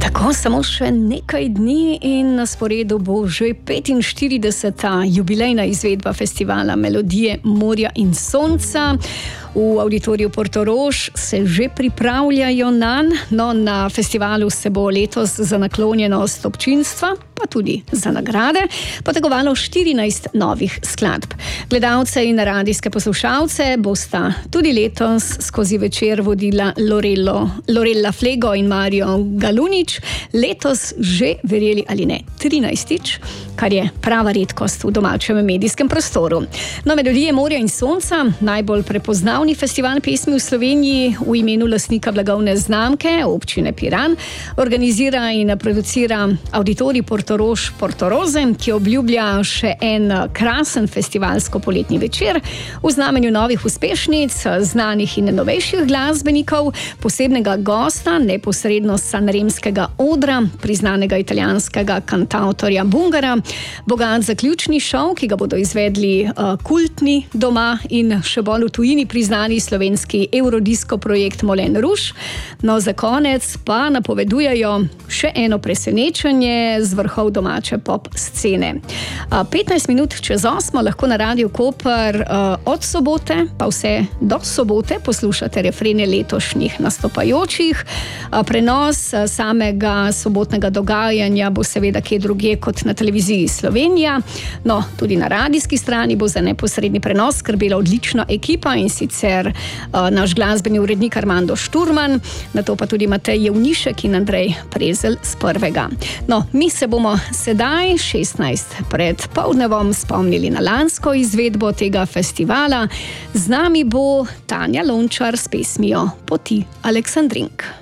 Tako, samo še nekaj dni in na sporedu bo že 45. jubilejna izvedba festivala Melodije morja in sonca. V Auditoriju Portorož se že pripravljajo nanj, no na festivalu se bo letos za naklonjenost občinstva, pa tudi za nagrade, potegovalo 14 novih skladb. Gledalce in radijske poslušalce bosta tudi letos skozi večer vodila Lorella Flego in Mario Galunič, letos že, verjeli ali ne, 13-tič, kar je prava redkost v domačem medijskem prostoru. No, Melodije morja in sonca, najbolj prepoznavni festival pesmi v Sloveniji, v imenu lastnika blagovne znamke občine Piran, organizira in producira Auditorij Portorož Portoroze, ki obljublja še en krasen festivalsko-poletni večer v znamenju novih uspešnic, znanih in novejših glasbenikov, posebnega gosta, neposredno s sanremskega odra, priznanega italijanskega kantavtorja Bungara, bogat zaključni šov, ki ga bodo izvedli kultni doma in še bolj v tujini priznani slovenski eurodisko projekt Moulin Rouge. No, za konec pa napovedujejo še eno presenečenje z vrhov domače pop scene. 15 minut čez 8 lahko na Radiu Koper od sobote pa vse do sobote poslušate refrene letošnjih nastopajočih. Prenos samega sobotnega dogajanja bo seveda kje drugje kot na televiziji Slovenija. No, tudi na radijski strani bo za neposredni prenos skrbela odlična ekipa, in sicer naš glasbeni urednik Armando Šturman, nato pa tudi Matej Jevnišek in Andrej Prezelj z Prvega. No, mi se bomo sedaj 16 pred poldnevom spomnili na lansko izvedbo tega festivala. Z nami bo Tanja Lončar s pesmijo Poti Aleksandrink.